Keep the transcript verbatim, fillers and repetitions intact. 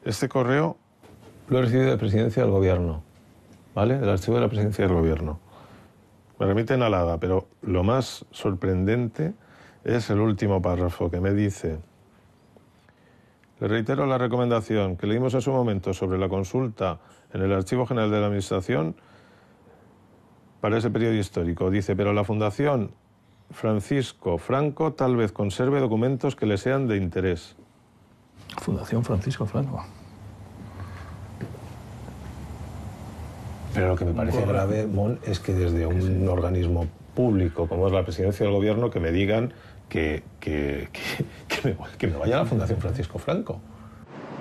Este correo lo he recibido de Presidencia del Gobierno, ¿vale? Del archivo de la Presidencia del Gobierno. Me remiten a la ADA, pero lo más sorprendente es el último párrafo que me dice: le reitero la recomendación que leímos en su momento sobre la consulta en el Archivo General de la Administración para ese periodo histórico. Dice, pero la Fundación Francisco Franco tal vez conserve documentos que le sean de interés. Fundación Francisco Franco. Pero lo que me parece grave, Mon, es que desde un organismo público como es la Presidencia del Gobierno que me digan que, que, que, que, me, que me vaya a la Fundación Francisco Franco.